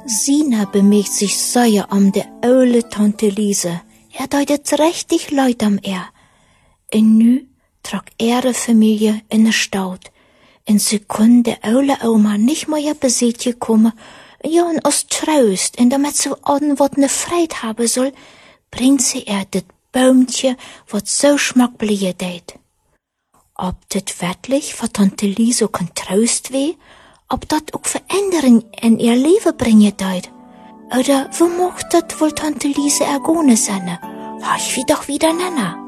Sina bemägt sich sehr de oude Tante Lise. Deutet richtig leid am En nu trok de Familie in de Staut. En ze kon de oude oma nicht meer bezit gekommen. Ja, en als troost, en damit ze an wat ne Freit haben soll, bringt ze dit Baumtje, wat so schmackblie deed. Ob dit wirklich voor Tante Lise kon troost weh, ob dat ook Veränderung in ihr Leben bringen deed. Oder wo mocht dat wohl Tante Lise ergone sein? Ich wie doch wieder nennen.